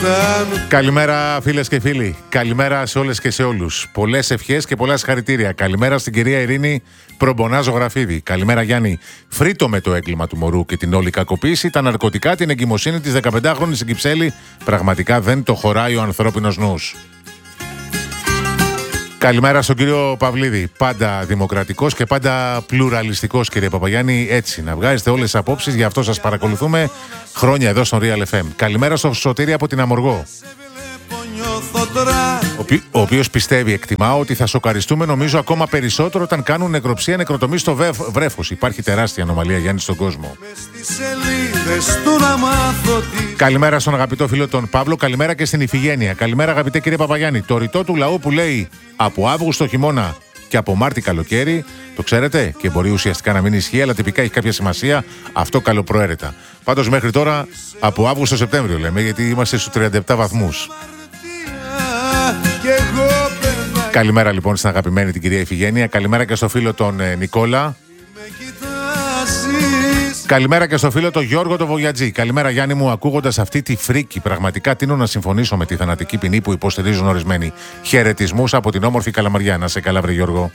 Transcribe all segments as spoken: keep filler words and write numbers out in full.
Καλημέρα φίλες και φίλοι, καλημέρα σε όλες και σε όλους. Πολλές ευχές και πολλά συγχαρητήρια. Καλημέρα στην κυρία Ειρήνη Προμπονά Ζωγραφίδη. Καλημέρα Γιάννη. Φρύτο με το έγκλημα του μωρού και την όλη κακοποίηση, τα ναρκωτικά, την εγκυμοσύνη της δεκαπεντάχρονης στην Κυψέλη. Πραγματικά δεν το χωράει ο ανθρώπινος νους. Καλημέρα στον κύριο Παυλίδη. Πάντα δημοκρατικός και πάντα πλουραλιστικός, κύριε Παπαγιάννη. Έτσι, να βγάζετε όλες τις απόψεις, γι' αυτό σας παρακολουθούμε χρόνια εδώ στον Real εφ εμ. Καλημέρα στο Σωτήρη από την Αμοργό. Ο, ποι, ο οποίος πιστεύει, εκτιμά, ότι θα σοκαριστούμε νομίζω ακόμα περισσότερο όταν κάνουν νεκροψία, νεκροτομή στο βρέφος. Υπάρχει τεράστια ανομαλία, Γιάννη, στον κόσμο. Καλημέρα στον αγαπητό φίλο τον Παύλο. Καλημέρα και στην Ιφηγένεια. Καλημέρα, αγαπητέ κύριε Παπαγιάννη. Το ρητό του λαού που λέει από Αύγουστο χειμώνα και από Μάρτι καλοκαίρι, το ξέρετε, και μπορεί ουσιαστικά να μην ισχύει, αλλά τυπικά έχει κάποια σημασία. Αυτό καλοπροαίρετα. Πάντως μέχρι τώρα από Αύγουστο Σεπτέμβριο λέμε, γιατί είμαστε στους τριάντα επτά βαθμούς. Καλημέρα λοιπόν στην αγαπημένη την κυρία Ιφηγένεια. Καλημέρα και στο φίλο τον ε, Νικόλα. Καλημέρα και στο φίλο τον Γιώργο τον Βογιατζή. Καλημέρα Γιάννη μου, ακούγοντας αυτή τη φρίκη. Πραγματικά τείνω να συμφωνήσω με τη θανατική ποινή που υποστηρίζουν ορισμένοι. Χαιρετισμούς από την όμορφη Καλαμαριά. Να σε καλά βρε Γιώργο.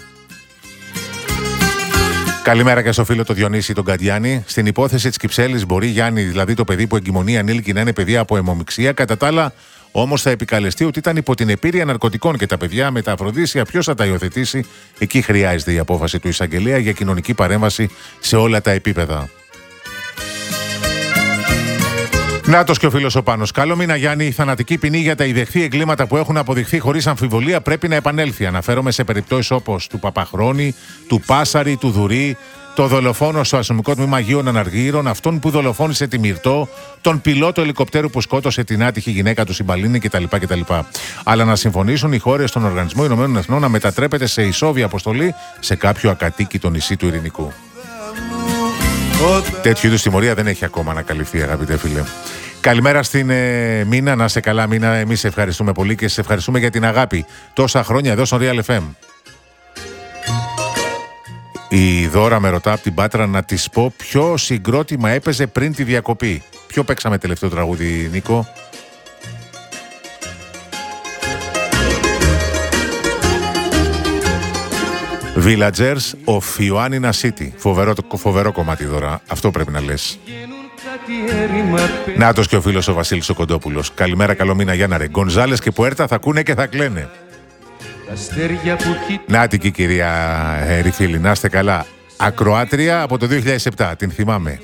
Καλημέρα και στο φίλο τον Διονύση τον Καντιάνη. Στην υπόθεση της Κυψέλης μπορεί Γιάννη, δηλαδή το παιδί που εγκυμονεί ανήλικη, να είναι παιδί από αιμομιξία. Κατά τα άλλα, όμως θα επικαλεστεί ότι ήταν υπό την επίρρεια ναρκωτικών και τα παιδιά με τα αφροδίσια. Ποιος θα τα υιοθετήσει? Εκεί χρειάζεται η απόφαση του εισαγγελέα για κοινωνική παρέμβαση σε όλα τα επίπεδα. Νάτος και ο φίλος ο Πάνος. Καλό μήνα Γιάννη. Η θανατική ποινή για τα ιδεχθή εγκλήματα που έχουν αποδειχθεί χωρίς αμφιβολία πρέπει να επανέλθει. Αναφέρομαι σε περιπτώσεις όπως του Παπαχρόνη, του Πάσαρη, του Δουρή, το δολοφόνο στο αστυνομικό τμήμα Αγίων Αναργύρων, αυτόν που δολοφόνησε τη Μυρτώ, τον πιλότο ελικοπτέρου που σκότωσε την άτυχη γυναίκα του Συμπαλίνη κτλ. κτλ. Αλλά να συμφωνήσουν οι χώρες στον Οργανισμό Ηνωμένων Εθνών να μετατρέπεται σε ισόβια αποστολή σε κάποιο ακατοίκητο νησί του Ειρηνικού. Τέτοιου είδους τιμωρία δεν έχει ακόμα ανακαλυφθεί, αγαπητέ φίλε. Καλημέρα στην ε, Μίνα, να σε καλά Μίνα. Εμείς σε ευχαριστούμε πολύ και σε ευχαριστούμε για την αγάπη τόσα χρόνια εδώ στον Real εφ εμ. Η Δώρα με ρωτά από την Πάτρα να της πω ποιο συγκρότημα έπαιζε πριν τη διακοπή. Ποιο παίξαμε τελευταίο τραγούδι, Νίκο? Villagers of Ioannina City. Φοβερό, φοβερό κομμάτι, Δώρα. Αυτό πρέπει να λες. Νάτος και ο φίλος ο Βασίλης ο Κοντόπουλος. Καλημέρα, καλό μήνα Γιάννα ρε. Γκονζάλες και Πουέρτα θα ακούνε και θα κλαίνε. Νάτι και η κυρία Ερυφίλη, να είστε καλά. Ακροάτρια από το δύο χιλιάδες επτά, την θυμάμαι.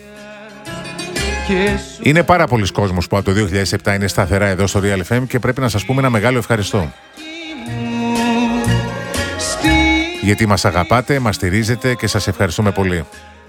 Είναι πάρα πολλοί κόσμος που από το δύο χιλιάδες επτά είναι σταθερά εδώ στο Real εφ εμ και πρέπει να σας πούμε ένα μεγάλο ευχαριστώ. Γιατί μας αγαπάτε, μας στηρίζετε και σας ευχαριστούμε πολύ.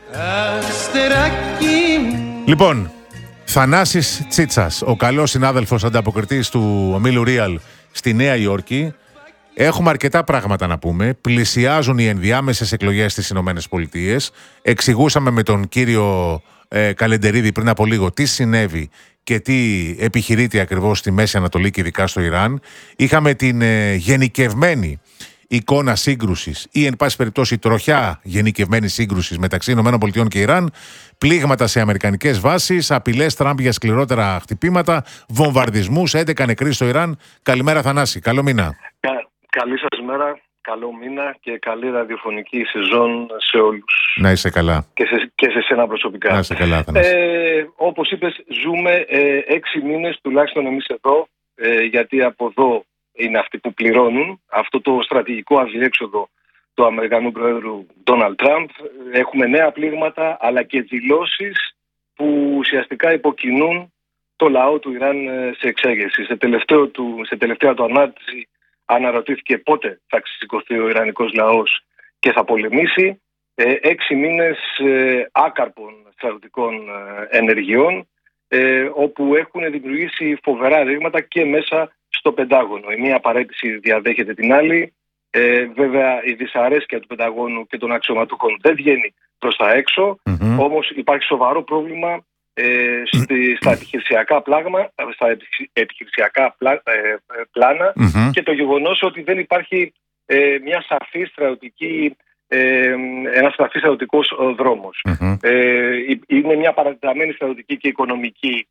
Λοιπόν, Θανάσης Τσίτσας, ο καλός συνάδελφος ανταποκριτής του ομίλου Real στη Νέα Υόρκη. Έχουμε αρκετά πράγματα να πούμε. Πλησιάζουν οι ενδιάμεσες εκλογές στις Ηνωμένες Πολιτείες. Εξηγούσαμε με τον κύριο ε, Καλεντερίδη πριν από λίγο τι συνέβη και τι επιχειρείται ακριβώς στη Μέση Ανατολή και ειδικά στο Ιράν. Είχαμε την ε, γενικευμένη εικόνα σύγκρουσης ή εν πάση περιπτώσει τροχιά γενικευμένη σύγκρουσης μεταξύ ΗΠΑ και Ιράν, πλήγματα σε αμερικανικές βάσεις, απειλές Τραμπ για σκληρότερα χτυπήματα, βομβαρδισμούς, έντεκα νεκροί στο Ιράν. Καλημέρα Θανάση, καλό μήνα. Κα, καλή σας μέρα, καλό μήνα και καλή ραδιοφωνική σεζόν σε όλους. Να είσαι καλά. Και σε, και σε σένα προσωπικά. Να είσαι καλά Θανάση. Ε, όπως είπες, ζούμε ε, έξι μήνες τουλάχιστον εμείς εδώ, ε, γιατί από εδώ είναι αυτοί που πληρώνουν αυτό το στρατηγικό αδιέξοδο του Αμερικανού Προέδρου Ντόναλντ Τραμπ. Έχουμε νέα πλήγματα αλλά και δηλώσεις που ουσιαστικά υποκινούν το λαό του Ιράν σε εξέγερση. Σε, τελευταίο του, σε τελευταία του ανάρτηση αναρωτήθηκε πότε θα ξεσηκωθεί ο Ιρανικός λαός και θα πολεμήσει. Ε, έξι μήνες ε, άκαρπων στρατιωτικών ε, ενεργειών ε, όπου έχουν δημιουργήσει φοβερά ρήγματα και μέσα στο Πεντάγωνο. Η μία παρέτηση διαδέχεται την άλλη. Ε, βέβαια η δυσαρέσκεια του Πενταγώνου και των αξιωματούχων δεν βγαίνει προς τα έξω. Mm-hmm. Όμως υπάρχει σοβαρό πρόβλημα ε, στη, στα επιχειρησιακά, πλάγμα, στα επιχειρησιακά πλά, ε, πλάνα mm-hmm. και το γεγονός ότι δεν υπάρχει ε, μια σαφή στρατιωτική, ε, ένας σαφής στρατιωτικός δρόμος. Mm-hmm. Ε, είναι μια παρατεταμένη στρατιωτική και οικονομική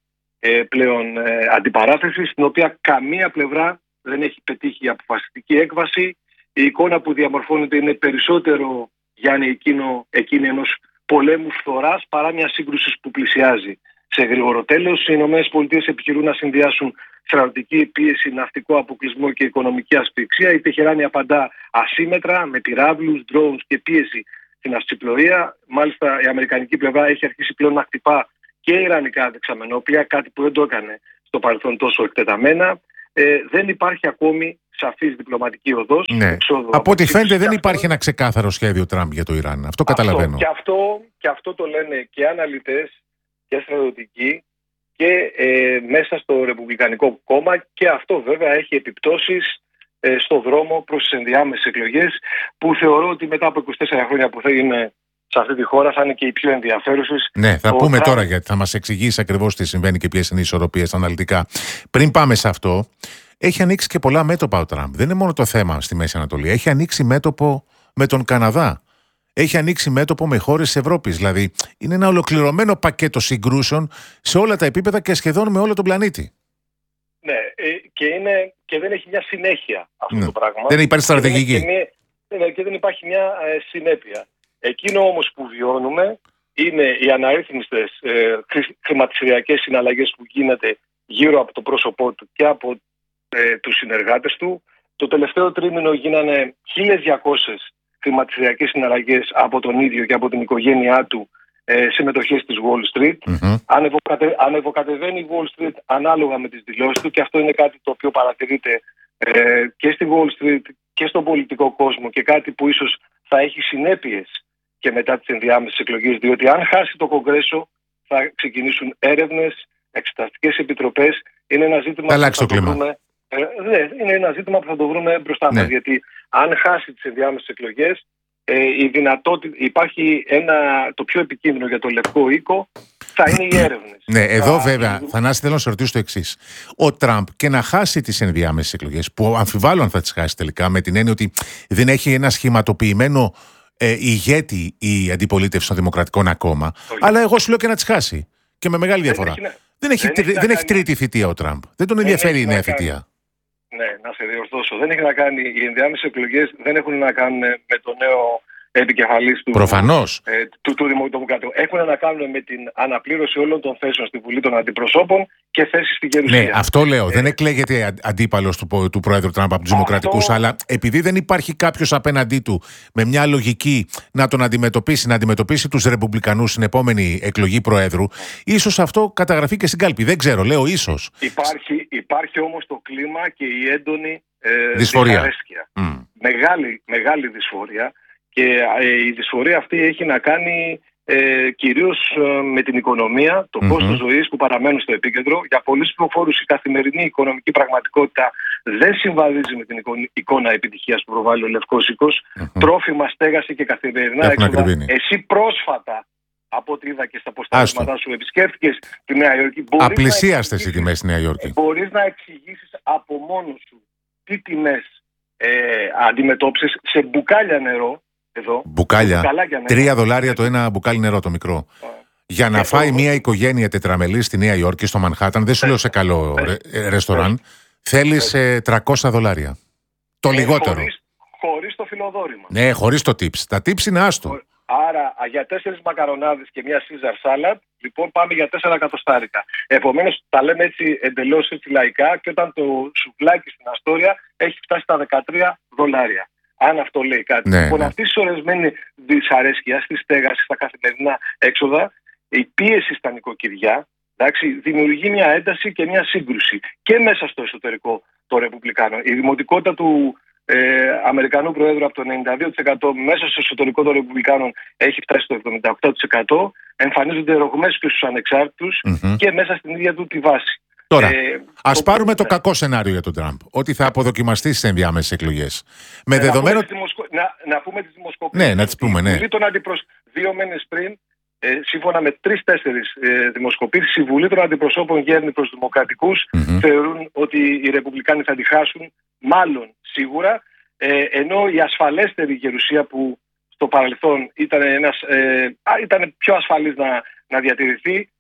ε, πλέον ε, αντιπαράθεση, στην οποία καμία πλευρά δεν έχει πετύχει αποφασιστική έκβαση. Η εικόνα που διαμορφώνεται είναι περισσότερο, Γιάννη, εκείνο, εκείνη ενός πολέμου φθοράς παρά μια σύγκρουση που πλησιάζει σε γρήγορο τέλος. Οι ΗΠΑ επιχειρούν να συνδυάσουν στρατιωτική πίεση, ναυτικό αποκλεισμό και οικονομική ασφυξία. Η Τεχεράνη απαντά ασύμετρα με πυράβλους, drones και πίεση στην ναυσιπλοεία. Μάλιστα, η αμερικανική πλευρά έχει αρχίσει πλέον να χτυπά και ιρανικά δεξαμενόπλια, κάτι που δεν το έκανε στο παρελθόν τόσο εκτεταμένα. Ε, δεν υπάρχει ακόμη σαφής διπλωματική οδός. Ναι. Από ό,τι φαίνεται, δεν υπάρχει ένα ξεκάθαρο σχέδιο Τραμπ για το Ιράν. Αυτό καταλαβαίνω. Και αυτό, και αυτό το λένε και αναλυτές και στρατιωτικοί και ε, μέσα στο Ρεπουμπλικανικό κόμμα, και αυτό βέβαια έχει επιπτώσεις ε, στο δρόμο προς τις ενδιάμεσες εκλογές, που θεωρώ ότι μετά από είκοσι τέσσερα χρόνια που θα είναι σε αυτή τη χώρα θα είναι και οι πιο ενδιαφέρουσες. Ναι, θα Ο πούμε Τραμπ... τώρα, γιατί θα μας εξηγήσει ακριβώς τι συμβαίνει και ποιες είναι οι ισορροπίες αναλυτικά. Πριν πάμε σε αυτό, έχει ανοίξει και πολλά μέτωπα ο Τραμπ. Δεν είναι μόνο το θέμα στη Μέση Ανατολή. Έχει ανοίξει μέτωπο με τον Καναδά. Έχει ανοίξει μέτωπο με χώρες της Ευρώπης. Δηλαδή, είναι ένα ολοκληρωμένο πακέτο συγκρούσεων σε όλα τα επίπεδα και σχεδόν με όλο τον πλανήτη. Ναι, και, είναι, και δεν έχει μια συνέχεια αυτό ναι. το πράγμα. Δεν υπάρχει στρατηγική. Και, και, και, και δεν υπάρχει μια ε, συνέπεια. Εκείνο όμως που βιώνουμε είναι οι αναρρύθμιστες ε, χρηματιστηριακές συναλλαγές που γίνεται γύρω από το πρόσωπό του και από ε, τους συνεργάτες του. Το τελευταίο τρίμηνο γίνανε χίλιες διακόσιες χρηματιστηριακές συναλλαγές από τον ίδιο και από την οικογένειά του ε, σε μετοχές της Wall Street. Mm-hmm. Ανεβοκατε, ανεβοκατεβαίνει η Wall Street ανάλογα με τις δηλώσεις του, και αυτό είναι κάτι το οποίο παρατηρείται ε, και στη Wall Street και στον πολιτικό κόσμο, και κάτι που ίσως θα έχει συνέπειες και μετά τις ενδιάμεσες εκλογές, διότι αν χάσει το Κογκρέσο θα ξεκινήσουν έρευνες, εξεταστικές επιτροπές. Είναι ένα ζήτημα θα αλλάξει το κλίμα. Βρούμε, ε, ναι, είναι ένα ζήτημα που θα το βρούμε μπροστά ναι. μας, γιατί αν χάσει τις ενδιάμεσες εκλογές, ε, η δυνατότητα, υπάρχει ένα, το πιο επικίνδυνο για το Λευκό Οίκο θα είναι οι έρευνες. Ναι, εδώ θα... βέβαια, Θανάση, θέλω να σε ρωτήσω το εξής. Ο Τραμπ, και να χάσει τις ενδιάμεσες εκλογές, που αμφιβάλλω αν θα τις χάσει τελικά, με την έννοια ότι δεν έχει ένα σχηματοποιημένο ε, ηγέτη η αντιπολίτευση των Δημοκρατικών ακόμα, okay. αλλά εγώ σου λέω και να τις χάσει. Και με μεγάλη διαφορά. Δεν έχει, δεν έχει, δεν τρι, δεν έχει τρίτη θητεία ο Τραμπ. Δεν τον ενδιαφέρει η νέα θητεία. Ναι, να σε διορθώσω. Δεν έχει να κάνει, οι ενδιάμεσες εκλογές δεν έχουν να κάνουν με το νέο επικεφαλής του, Προφανώς. Ε, του, του Δημοκρατικού. Έχουν να κάνουν με την αναπλήρωση όλων των θέσεων στη Βουλή των Αντιπροσώπων και θέσεις στην Γερουσία. Ναι, αυτό λέω. Ε, δεν εκλέγεται αντίπαλος του, του Πρόεδρου Τραμπ από τους Δημοκρατικούς, αλλά επειδή δεν υπάρχει κάποιος απέναντί του με μια λογική να τον αντιμετωπίσει, να αντιμετωπίσει τους Ρεπουμπλικανούς στην επόμενη εκλογή Προέδρου, ίσως αυτό καταγραφεί και στην κάλπη. Δεν ξέρω, λέω ίσως. Υπάρχει, υπάρχει όμως το κλίμα και η έντονη ε, δυσφορία. Mm. Μεγάλη, μεγάλη δυσφορία. Και ε, η δυσφορία αυτή έχει να κάνει ε, κυρίως ε, με την οικονομία, το mm-hmm. κόστος ζωής που παραμένουν στο επίκεντρο. Για πολλούς ψηφοφόρους η καθημερινή οικονομική πραγματικότητα δεν συμβαδίζει με την εικόνα επιτυχίας που προβάλλει ο Λευκός Οίκος. Mm-hmm. Τρόφιμα, στέγαση και καθημερινά έξοδα. Εσύ πρόσφατα, από ό,τι είδα και στα αποστάσματά σου, επισκέφθηκες τη Νέα Υόρκη. Απλησίαστες οι τιμές στη Νέα Υόρκη. Μπορείς να εξηγήσεις από μόνος σου τι τιμές ε, αντιμετώπισες σε μπουκάλια νερό. Εδώ, μπουκάλια. Τρία δολάρια το ένα μπουκάλι νερό, το μικρό. Yeah. Για να φάει το... μια οικογένεια τετραμελή στη Νέα Υόρκη, στο Μανχάταν, δεν σου λέω σε καλό ρε, ρεστοράν, θέλεις ε, τριακόσια δολάρια. Το ε, λιγότερο. Χωρίς, χωρίς το φιλοδόρημα. Ναι, χωρίς το tips. Τα tips είναι άστο. Άρα για τέσσερις μακαρονάδες και μια Caesar salad, λοιπόν πάμε για τέσσερα εκατοστάρικα. Επομένως τα λέμε έτσι εντελώς έτσι λαϊκά, και όταν το σουβλάκι στην Αστόρια έχει φτάσει στα δεκατρία δολάρια. Αν αυτό λέει κάτι. Ναι, λοιπόν, ναι. αυτή η συσσωρευμένη δυσαρέσκεια στη στέγαση, στα καθημερινά έξοδα, η πίεση στα νοικοκυριά, εντάξει, δημιουργεί μια ένταση και μια σύγκρουση και μέσα στο εσωτερικό των Ρεπουμπλικάνων. Η δημοτικότητα του ε, Αμερικανού Προέδρου από το ενενήντα δύο τοις εκατό μέσα στο εσωτερικό των Ρεπουμπλικάνων έχει φτάσει στο εβδομήντα οκτώ τοις εκατό. Εμφανίζονται ρογμές και στους ανεξάρτητους mm-hmm. και μέσα στην ίδια του τη βάση. Τώρα, ε, ας το... πάρουμε το κακό σενάριο για τον Τραμπ, ότι θα αποδοκιμαστεί στις ενδιάμεσες εκλογές. Με ε, δεδομένο... Να πούμε, δημοσκο... να, να πούμε τις δημοσκοπήσεις. Ναι, να τις πούμε, ναι. Τον αντιπροσ... Δύο μήνες πριν, ε, σύμφωνα με τρεις-τέσσερις ε, δημοσκοπήσεις, η Βουλή των Αντιπροσώπων γέρνει προς δημοκρατικούς. Mm-hmm. Θεωρούν ότι οι Ρεπουμπλικάνοι θα τη χάσουν, μάλλον σίγουρα, ε, ενώ η ασφαλέστερη Γερουσία που στο παρελθόν ήταν, ένας, ε, ήταν πιο ασφαλής να, να διατηρηθεί,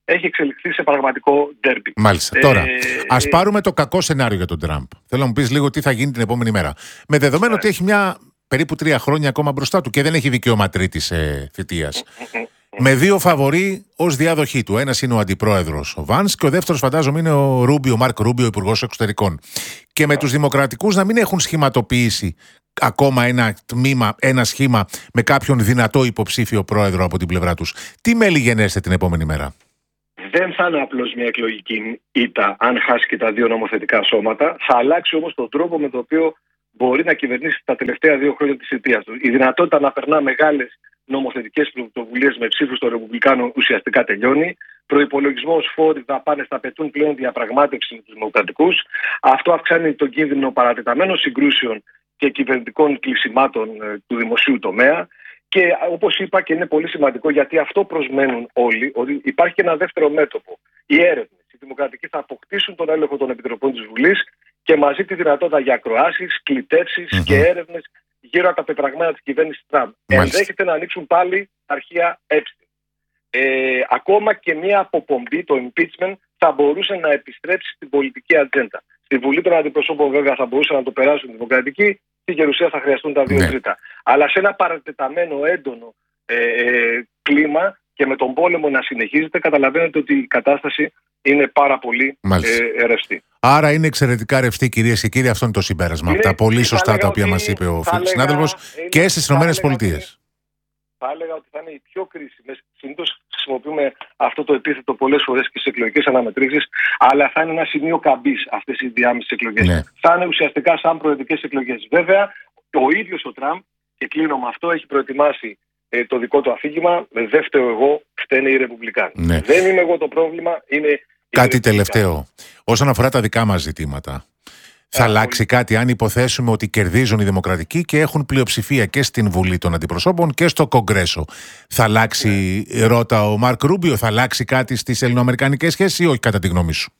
έχει εξελιχθεί σε πραγματικό ντέρμπι. Μάλιστα. Ε, Τώρα, ας πάρουμε το κακό σενάριο για τον Τραμπ. Θέλω να μου πεις λίγο τι θα γίνει την επόμενη μέρα. Με δεδομένο ε. ότι έχει μια περίπου τρία χρόνια ακόμα μπροστά του και δεν έχει δικαίωμα τρίτης ε, θητείας. Με δύο φαβορί ως διάδοχή του. Ένας είναι ο αντιπρόεδρος ο Βάνς και ο δεύτερος φαντάζομαι είναι ο Ρούμπιο, ο Μάρκ Ρούμπιο, υπουργός εξωτερικών. Και με τους δημοκρατικούς να μην έχουν σχηματοποιήσει ακόμα ένα τμήμα, ένα σχήμα με κάποιον δυνατό υποψήφιο πρόεδρο από την πλευρά τους. Τι μέλη γενέστε την επόμενη μέρα? Δεν θα είναι απλώς μια εκλογική ήττα αν χάσει και τα δύο νομοθετικά σώματα. Θα αλλάξει όμως τον τρόπο με τον οποίο μπορεί να κυβερνήσει τα τελευταία δύο χρόνια της θητείας του. Η δυνατότητα να περνά μεγάλες νομοθετικές πρωτοβουλίες με ψήφους των Ρεπουμπλικάνων ουσιαστικά τελειώνει. Προϋπολογισμός, φόροι, δαπάνες θα απαιτούν πλέον διαπραγμάτευση με τους Δημοκρατικούς. Αυτό αυξάνει τον κίνδυνο παρατεταμένων συγκρούσεων και κυβερνητικών κλεισιμάτων του δημοσίου τομέα. Και όπως είπα, και είναι πολύ σημαντικό γιατί αυτό προσμένουν όλοι, ότι υπάρχει και ένα δεύτερο μέτωπο. Οι έρευνες. Οι Δημοκρατικοί θα αποκτήσουν τον έλεγχο των επιτροπών της Βουλής και μαζί τη δυνατότητα για ακροάσεις, κλητεύσεις mm-hmm. και έρευνες γύρω από τα πεπραγμένα της κυβέρνησης Τραμπ. Ενδέχεται να ανοίξουν πάλι αρχεία Epstein. Ε, ακόμα και μια αποπομπή, το impeachment, θα μπορούσε να επιστρέψει στην πολιτική ατζέντα. Στη Βουλή των Αντιπροσώπων, βέβαια, θα μπορούσαν να το περάσουν οι Δημοκρατικοί, στη Γερουσία θα χρειαστούν τα δύο ναι. τρίτα. Αλλά σε ένα παρατεταμένο έντονο ε, ε, κλίμα και με τον πόλεμο να συνεχίζεται, καταλαβαίνετε ότι η κατάσταση είναι πάρα πολύ ε, ρευστή. Άρα είναι εξαιρετικά ρευστή, κυρίες και κύριοι, αυτό είναι το συμπέρασμα. Είναι, τα πολύ σωστά τα οποία μας είπε ο συνάδελφος και στις ΗΠΑ. Θα έλεγα ότι θα είναι οι πιο κρίσιμες. Συνήθως χρησιμοποιούμε αυτό το επίθετο πολλές φορές και στις εκλογικές αναμετρήσεις, αλλά θα είναι ένα σημείο καμπής αυτές οι διάμεσες εκλογές. Ναι. Θα είναι ουσιαστικά σαν προεδρικές εκλογές. Βέβαια, ο ίδιος ο Τραμπ, και κλείνω με αυτό, έχει προετοιμάσει ε, το δικό του αφήγημα. Δεν φταίω εγώ, φταίνε οι Ρεπουμπλικάνοι. Ναι. Δεν είμαι εγώ το πρόβλημα, είναι. Κάτι τελευταίο. Όσον αφορά τα δικά μας ζητήματα, θα αλλάξει κάτι αν υποθέσουμε ότι κερδίζουν οι Δημοκρατικοί και έχουν πλειοψηφία και στην Βουλή των Αντιπροσώπων και στο Κογκρέσο? Θα αλλάξει, ναι. ρώτα ο Μάρκ Ρούμπιο, θα αλλάξει κάτι στις ελληνοαμερικανικές σχέσεις ή όχι, κατά τη γνώμη σου?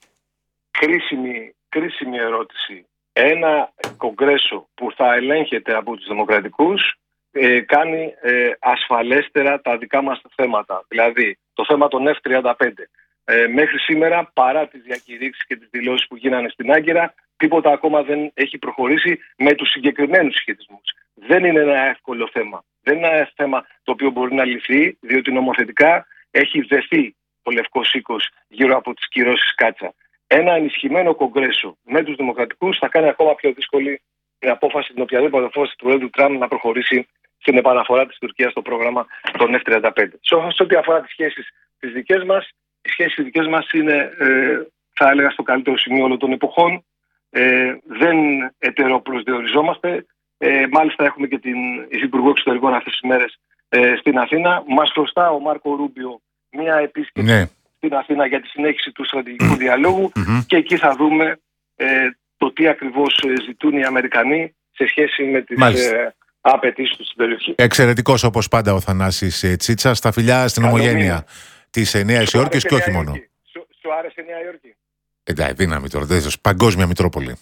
Κρίσιμη, κρίσιμη ερώτηση. Ένα Κογκρέσο που θα ελέγχεται από τους Δημοκρατικούς ε, κάνει ε, ασφαλέστερα τα δικά μας θέματα. Δηλαδή, το θέμα των εφ τριάντα πέντε. Ε, μέχρι σήμερα, παρά τις διακηρύξεις και τις δηλώσεις που γίνανε στην Άγκυρα, τίποτα ακόμα δεν έχει προχωρήσει με τους συγκεκριμένους σχετισμούς. Δεν είναι ένα εύκολο θέμα. Δεν είναι ένα θέμα το οποίο μπορεί να λυθεί, διότι νομοθετικά έχει δεθεί ο Λευκός Οίκος γύρω από τις κυρώσεις Κάτσα. Ένα ενισχυμένο Κογκρέσο με τους Δημοκρατικούς θα κάνει ακόμα πιο δύσκολη την απόφαση, την οποιαδήποτε απόφαση του Πρόεδρου Τραμπ να προχωρήσει στην επαναφορά της Τουρκίας στο πρόγραμμα των εφ τριάντα πέντε. Σε ό,τι αφορά τις σχέσεις τις δικές μας, οι σχέσεις τις δικές μας είναι, ε, θα έλεγα, στο καλύτερο σημείο όλων των εποχών. Ε, δεν ετεροπροσδιοριζόμαστε. Ε, μάλιστα έχουμε και την Υπουργό Εξωτερικών αυτές τις μέρες ε, στην Αθήνα. Μας χρωστά ο Μάρκο Ρούμπιο μια επίσκεψη ναι. στην Αθήνα για τη συνέχιση του στρατηγικού διαλόγου mm-hmm. και εκεί θα δούμε ε, το τι ακριβώς ζητούν οι Αμερικανοί σε σχέση με τις ε, απαιτήσεις του στην περιοχή. Εξαιρετικός όπως πάντα ο Θανάσης Τσίτσας. Τα φιλιά στην ομογένεια της Νέας Υόρκης και όχι μόνο. Σου, σου άρεσε η Νέα Υόρκη? Εντάξει, δύναμη τώρα. Παγκόσμια Μητρόπολη.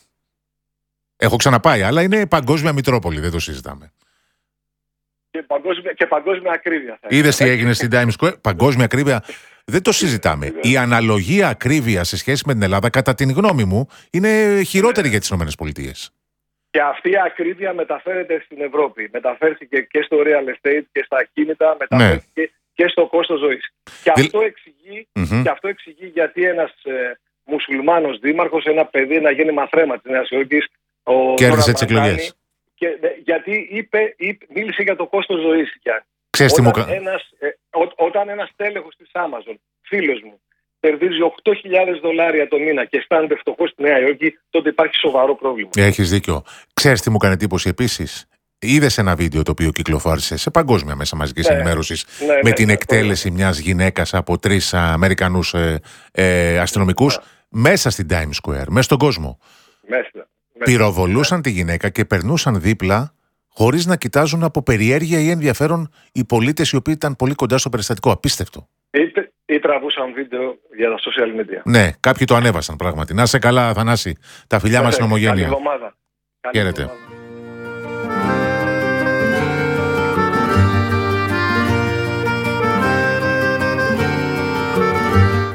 Έχω ξαναπάει, αλλά είναι παγκόσμια Μητρόπολη, δεν το συζητάμε. Και παγκόσμια, και παγκόσμια ακρίβεια. Είδες τι έγινε στην Times Square? Παγκόσμια ακρίβεια. Δεν το συζητάμε. Η αναλογία ακρίβεια σε σχέση με την Ελλάδα, κατά την γνώμη μου, είναι χειρότερη για τις ΗΠΑ. Και αυτή η ακρίβεια μεταφέρεται στην Ευρώπη. Μεταφέρθηκε και στο real estate και στα ακίνητα, μεταφέρθηκε ναι. και στο κόστος ζωής. Και, Δη... αυτό εξηγεί, mm-hmm. και αυτό εξηγεί γιατί ένας ε, μουσουλμάνος δήμαρχος, ένα παιδί, ένα γέννημα θρέμα της Νέας Υόρκης, ο κέρδισε τις εκλογές. Και, γιατί είπε, είπε, μίλησε για το κόστος ζωής. Ξέρεις τι μου όταν, ένας, ε, ό, όταν ένας τέλεχος της Amazon, φίλος μου, κερδίζει οκτώ χιλιάδες δολάρια το μήνα και αισθάνεται φτωχός στη Νέα Υόρκη, τότε υπάρχει σοβαρό πρόβλημα. Έχεις δίκιο. Ξέρεις τι μου έκανε εντύπωση επίσης? Είδες ένα βίντεο το οποίο κυκλοφόρησε σε παγκόσμια μέσα μαζικής ναι, ενημέρωσης ναι, με ναι, την ναι, εκτέλεση ναι. μιας γυναίκας από τρεις Αμερικανούς ε, ε, αστυνομικούς ναι. μέσα στην Times Square, μέσα στον κόσμο. Μέσα. Πυροβολούσαν ναι. τη γυναίκα και περνούσαν δίπλα χωρίς να κοιτάζουν από περιέργεια ή ενδιαφέρον οι πολίτες οι οποίοι ήταν πολύ κοντά στο περιστατικό. Απίστευτο. Ή, ή τραβούσαν βίντεο για τα social media. Ναι, κάποιοι το ανέβασαν πράγματι. Να σε καλά, Θανάση. Τα φιλιά ναι, μας στην ομογένεια. Καλή εβδομάδα. Χαίρετε.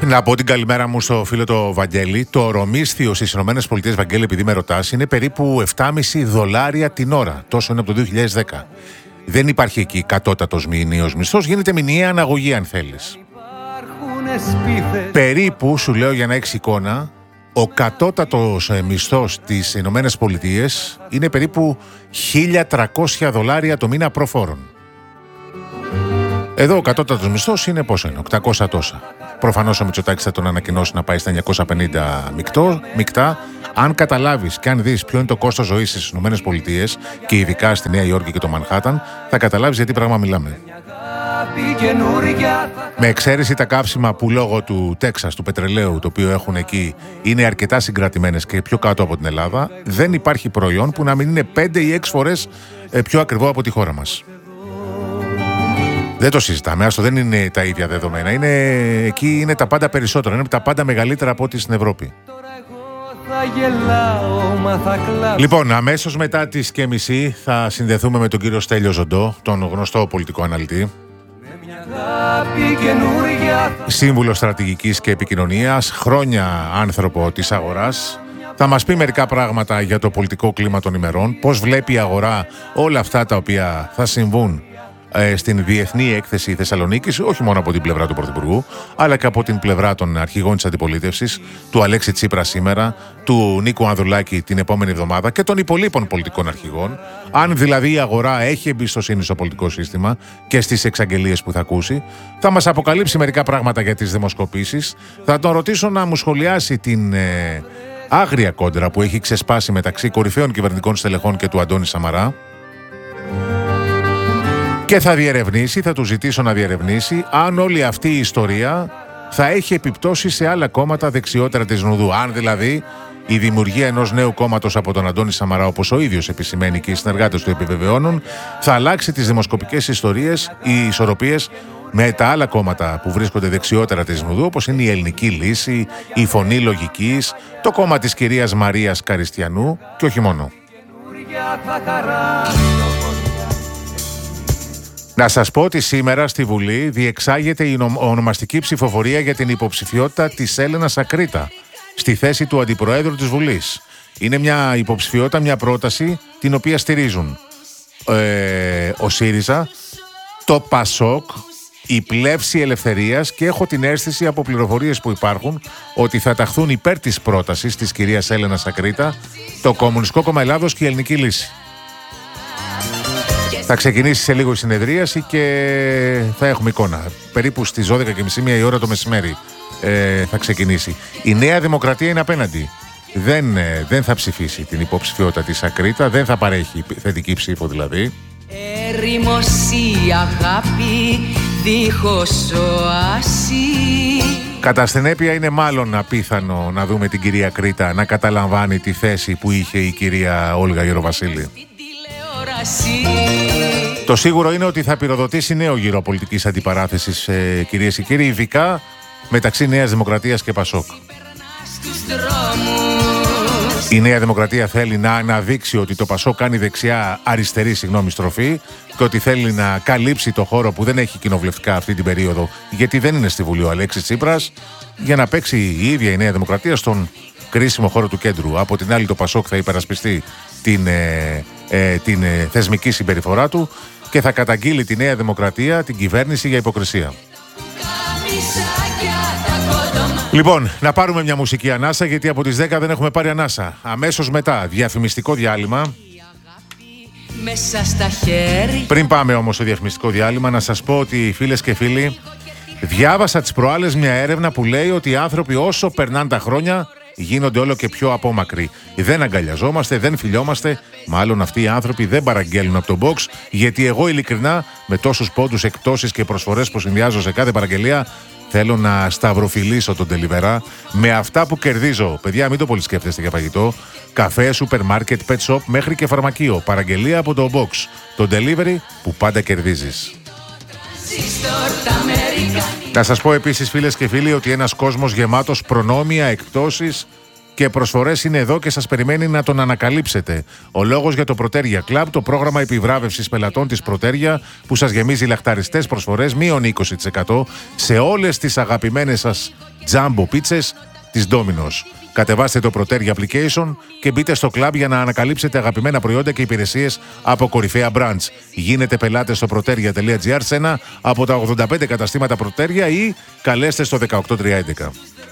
Να πω την καλημέρα μου στο φίλο το Βαγγέλη. Το ορομίσθιο στις ΗΠΑ, Βαγγέλη, επειδή με ρωτάς, είναι περίπου επτά κόμμα πέντε δολάρια την ώρα. Τόσο είναι από το δύο χιλιάδες δέκα. Δεν υπάρχει εκεί κατώτατος μηνιαίος μισθός, γίνεται μηνιαία αναγωγή αν θέλεις. Περίπου, σου λέω για να έχεις εικόνα, ο κατώτατος μισθός στις Ηνωμένες Πολιτείες είναι περίπου χίλια τριακόσια δολάρια το μήνα προφόρων. Εδώ ο κατώτατος μισθός είναι πόσο είναι, οκτακόσια τόσα. Προφανώς ο Μητσοτάκης θα τον ανακοινώσει να πάει στα εννιακόσια πενήντα μεικτό, μεικτά. Αν καταλάβεις και αν δεις ποιο είναι το κόστος ζωής στις Ηνωμένες Πολιτείες και ειδικά στη Νέα Υόρκη και το Μανχάταν, θα καταλάβεις γιατί πράγμα μιλάμε. Με εξαίρεση τα καύσιμα που λόγω του Τέξας, του πετρελαίου, το οποίο έχουν εκεί, είναι αρκετά συγκρατημένες και πιο κάτω από την Ελλάδα, δεν υπάρχει προϊόν που να μην είναι πέντε ή έξι φορές πιο ακριβό από τη χώρα μας. Δεν το συζητάμε, άστο, δεν είναι τα ίδια δεδομένα. Είναι, εκεί είναι τα πάντα περισσότερα, είναι τα πάντα μεγαλύτερα από ό,τι στην Ευρώπη. Λοιπόν, αμέσως μετά τις και μισή θα συνδεθούμε με τον κύριο Στέλιο Ζοντό, τον γνωστό πολιτικό αναλυτή, σύμβουλο στρατηγικής και επικοινωνίας, χρόνια άνθρωπο της αγοράς. Θα μας πει μερικά πράγματα για το πολιτικό κλίμα των ημερών, πώς βλέπει η αγορά όλα αυτά τα οποία θα συμβούν στην Διεθνή Έκθεση Θεσσαλονίκης, όχι μόνο από την πλευρά του Πρωθυπουργού, αλλά και από την πλευρά των αρχηγών της αντιπολίτευσης, του Αλέξη Τσίπρα σήμερα, του Νίκου Ανδρουλάκη την επόμενη εβδομάδα και των υπολείπων πολιτικών αρχηγών. Αν δηλαδή η αγορά έχει εμπιστοσύνη στο πολιτικό σύστημα και στις εξαγγελίες που θα ακούσει, θα μας αποκαλύψει μερικά πράγματα για τις δημοσκοπήσεις. Θα τον ρωτήσω να μου σχολιάσει την ε, άγρια κόντρα που έχει ξεσπάσει μεταξύ κορυφαίων κυβερνητικών στελεχών και του Αντώνη Σαμαρά. Και θα διερευνήσει, θα του ζητήσω να διερευνήσει αν όλη αυτή η ιστορία θα έχει επιπτώσει σε άλλα κόμματα δεξιότερα της Νουδού. Αν δηλαδή η δημιουργία ενός νέου κόμματος από τον Αντώνη Σαμαρά, όπως ο ίδιος επισημαίνει και οι συνεργάτες του επιβεβαιώνουν, θα αλλάξει τις δημοσκοπικές ιστορίες, οι ισορροπίες με τα άλλα κόμματα που βρίσκονται δεξιότερα της Νουδού, όπως είναι η Ελληνική Λύση, η Φωνή Λογικής, το κόμμα της κυρίας Μαρίας Καριστιανού και όχι μόνο. Να σας πω ότι σήμερα στη Βουλή διεξάγεται η ονομαστική ψηφοφορία για την υποψηφιότητα της Έλενας Ακρίτα στη θέση του Αντιπροέδρου της Βουλής. Είναι μια υποψηφιότητα, μια πρόταση την οποία στηρίζουν ε, ο ΣΥΡΙΖΑ, το ΠΑΣΟΚ, η Πλεύση Ελευθερίας και έχω την αίσθηση από πληροφορίες που υπάρχουν ότι θα ταχθούν υπέρ της πρότασης της κυρίας Έλενας Ακρίτα το Κομμουνιστικό Κόμμα Ελλάδος και η Ελληνική Λύση. Θα ξεκινήσει σε λίγο η συνεδρίαση και θα έχουμε εικόνα. Περίπου στις δώδεκα και μισή, μία η ώρα το μεσημέρι ε, θα ξεκινήσει. Η Νέα Δημοκρατία είναι απέναντι. Δεν, ε, δεν θα ψηφίσει την υποψηφιότητα της Ακρίτα, δεν θα παρέχει θετική ψήφο δηλαδή. Έρημος η αγάπη δίχως οάση. Κατά συνέπεια είναι μάλλον απίθανο να δούμε την κυρία Ακρίτα να καταλαμβάνει τη θέση που είχε η κυρία Όλγα Γεροβασίλη. Το σίγουρο είναι ότι θα πυροδοτήσει νέο γύρο πολιτικής αντιπαράθεσης, ε, κυρίες και κύριοι, ειδικά μεταξύ Νέας Δημοκρατίας και ΠΑΣΟΚ. Η Νέα Δημοκρατία θέλει να αναδείξει ότι το ΠΑΣΟΚ κάνει δεξιά αριστερή συγγνώμη στροφή και ότι θέλει να καλύψει το χώρο που δεν έχει κοινοβουλευτικά αυτή την περίοδο, γιατί δεν είναι στη Βουλή ο Αλέξης Τσίπρας, για να παίξει η ίδια η Νέα Δημοκρατία στον κρίσιμο χώρο του κέντρου. Από την άλλη το ΠΑΣΟΚ θα υπερασπιστεί την, ε, ε, την ε, θεσμική συμπεριφορά του και θα καταγγείλει τη Νέα Δημοκρατία, την κυβέρνηση, για υποκρισία. Λοιπόν, να πάρουμε μια μουσική ανάσα, γιατί από τις δέκα δεν έχουμε πάρει ανάσα. Αμέσως μετά, διαφημιστικό διάλειμμα. Πριν πάμε όμως στο διαφημιστικό διάλειμμα, να σας πω ότι, φίλες και φίλοι, διάβασα τις προάλλες μια έρευνα που λέει ότι οι άνθρωποι όσο περνάνε τα χρόνια γίνονται όλο και πιο απόμακροι. Δεν αγκαλιαζόμαστε, δεν φιλιόμαστε. Μάλλον αυτοί οι άνθρωποι δεν παραγγέλνουν από το box, γιατί εγώ ειλικρινά, με τόσους πόντους, εκπτώσεις και προσφορές που συνδυάζω σε κάθε παραγγελία, θέλω να σταυροφιλήσω τον Deliverá με αυτά που κερδίζω. Παιδιά, μην το πολύ σκέφτεστε για φαγητό. Καφέ, σούπερ μάρκετ, pet shop, μέχρι και φαρμακείο. Παραγγελία από το box. Το delivery που πάντα κερδίζεις. Να σας πω επίσης, φίλες και φίλοι, ότι ένας κόσμος γεμάτος προνόμια, εκπτώσεις και προσφορές είναι εδώ και σας περιμένει να τον ανακαλύψετε. Ο λόγος για το Proteria Club, το πρόγραμμα επιβράβευσης πελατών της Proteria που σας γεμίζει λαχταριστές προσφορές, μείον είκοσι τοις εκατό σε όλες τις αγαπημένες σας jumbo πίτσες της Domino's. Κατεβάστε το Proteria Application και μπείτε στο club για να ανακαλύψετε αγαπημένα προϊόντα και υπηρεσίες από κορυφαία brands. Γίνετε πελάτες στο proteria τελεία gr σε ένα από τα ογδόντα πέντε καταστήματα Proteria ή καλέστε στο δεκαοκτώ τριακόσια έντεκα.